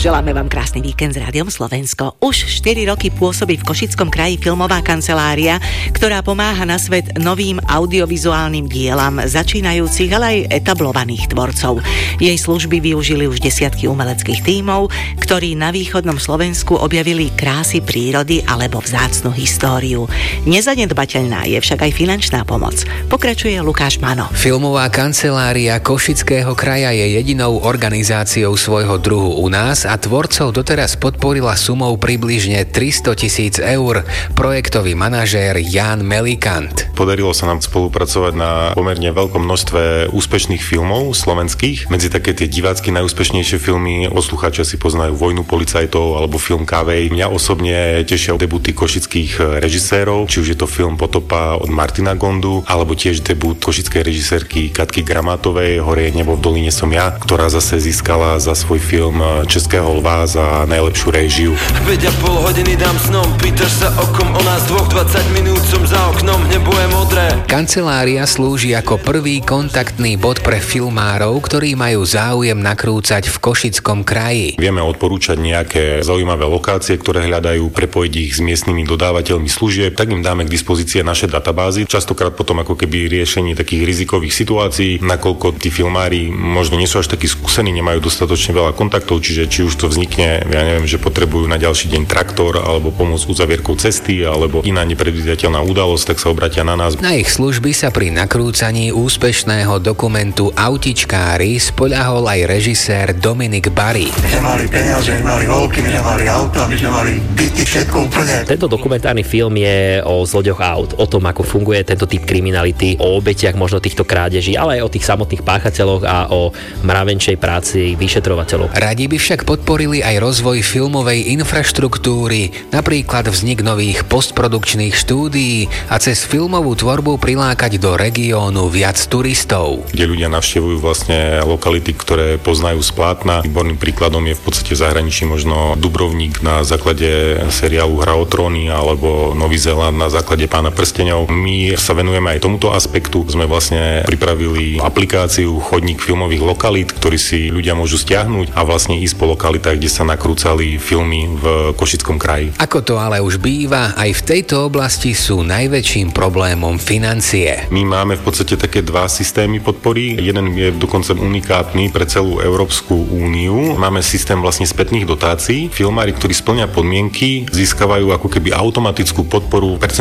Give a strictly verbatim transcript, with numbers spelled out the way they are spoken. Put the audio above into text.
Želáme vám krásny víkend s Rádiom Slovensko. Už štyri roky pôsobí v Košickom kraji filmová kancelária, ktorá pomáha na svet novým audiovizuálnym dielam začínajúcich, ale aj etablovaných tvorcov. Jej služby využili už desiatky umeleckých tímov, ktorí na východnom Slovensku objavili krásy prírody alebo vzácnu históriu. Nezanedbateľná je však aj finančná pomoc. Pokračuje Lukáš Mano. Filmová kancelária Košického kraja je jedinou organizáciou svojho druhu u nás a tvorcov doteraz podporila sumou približne tristotisíc eur. Projektový manažér Ján Melikant. Podarilo sa nám spolupracovať na pomerne veľkom množstve úspešných filmov slovenských. Medzi také tie divácky najúspešnejšie filmy poslucháči si poznajú Vojnu policajtov alebo film Kávej. Mňa osobne tešia debuty košických režisérov, či už je to film Potopa od Martina Gondu, alebo tiež debut košickej režisérky Katky Gramátovej Horie nebo v doline som ja, ktorá zase získala za svoj film Českého lva za najlepšiu réžiu. Veď a pol hodiny dám snom, pýtaš sa okom o nás dvoch, dvadsať minút som za oknom, nebo je modré. Kancelária slúži ako prvý kontaktný bod pre filmárov, ktorí majú záujem nakrúcať v Košickom kraji. Vieme odporúčať nejaké zaujímavé lokácie, ktoré hľadajú, prepojiť ich s miestnymi dodávateľmi služieb, tak im dáme k dispozícii naše databázy. Častokrát potom ako keby riešení takých rizikových situácií, nakoľko tí filmári možno nie sú až takí skúsení, nemajú dostatočne veľa kontaktov, čiže či už to vznikne, ja neviem, že potrebujú na ďalší deň traktor alebo pomôcť uzavierkou cesty alebo iná nepredvídateľná udalosť, tak sa obratia na nás. Na ich služby sa pri nakrúcaní úspešného dokumentu Autičkári spoľahol aj režisér Dominik Bari. My sme mali peniaze, my mali voľky, my sme mali auta, my sme mali byty, všetko úplne. Tento dokumentárny film je o zloďoch aut, o tom, ako funguje tento typ kriminality, o obetiach možno týchto krádeží, ale aj o tých samotných páchateľoch a o mravenčej práci vyšetrovateľov. Radi by však podporili aj rozvoj filmovej infraštruktúry, napríklad vznik nových postprodukčných štúdií a cez filmovú tvorbu prilákať do regiónu viac turistov. Kde ľudia navštevujú vlastne lokality, ktoré poznajú z plátna. Výborným príkladom je v podstate v zahraničí možno Dubrovník na základe seriálu Hra o tróny alebo Nový Zéland na základe Pána prsteňov. My sa venujeme aj tomuto aspektu. Sme vlastne pripravili aplikáciu Chodník filmových lokalít, ktorý si ľudia môžu stiahnuť a vlastne ísť po lokalitách, kde sa nakrúcali filmy v Košickom kraji. Ako to ale už býva, aj v tejto oblasti sú najväčším problémom financie. My máme v podstate také dva systémy podpory. Jeden je dokonca unikátny pre celú Európsku úniu. Máme systém vlastne spätných dotácií. Filmári, ktorí splňa podmienky, získavajú ako keby automatickú podporu